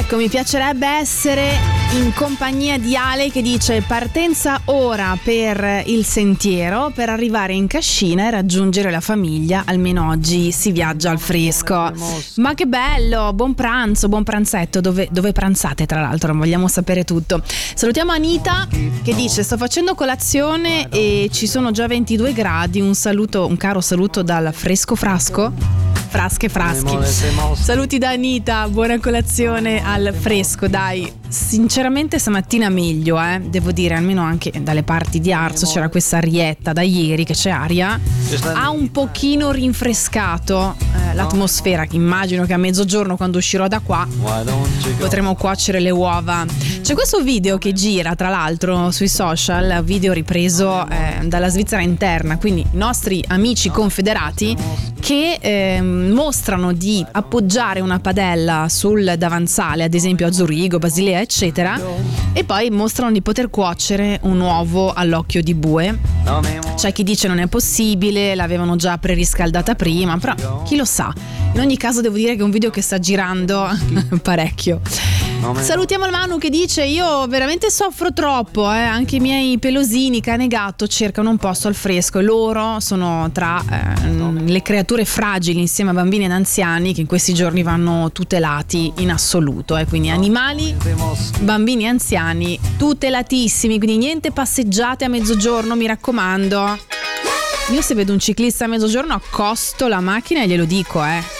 Ecco, mi piacerebbe essere in compagnia di Ale che dice: partenza ora per il sentiero per arrivare in cascina e raggiungere la famiglia. Almeno oggi si viaggia al fresco. Ma che bello, buon pranzo, buon pranzetto. Dove pranzate, tra l'altro? Vogliamo sapere tutto. Salutiamo Anita che dice: sto facendo colazione e ci sono già 22 gradi. Un caro saluto dal fresco frasco. Frasche fraschi. Saluti da Anita, buona colazione al fresco, dai. Sinceramente stamattina meglio, devo dire, almeno anche dalle parti di Arzo c'era questa arietta da ieri che c'è aria. Ha un pochino rinfrescato l'atmosfera, che immagino che a mezzogiorno, quando uscirò da qua, potremo cuocere le uova. C'è questo video che gira tra l'altro sui social, video ripreso dalla Svizzera interna, quindi i nostri amici confederati che mostrano di appoggiare una padella sul davanzale, ad esempio a Zurigo, Basilea, eccetera, e poi mostrano di poter cuocere un uovo all'occhio di bue. C'è chi dice non è possibile, l'avevano già preriscaldata prima, però chi lo sa. In ogni caso devo dire che è un video che sta girando parecchio. Salutiamo il Manu che dice: io veramente soffro troppo, anche i miei pelosini, cane e gatto, cercano un posto al fresco e loro sono tra le creature fragili insieme a bambini ed anziani che in questi giorni vanno tutelati in assoluto, quindi animali, bambini e anziani tutelatissimi, quindi niente passeggiate a mezzogiorno, mi raccomando. Io se vedo un ciclista a mezzogiorno accosto la macchina e glielo dico,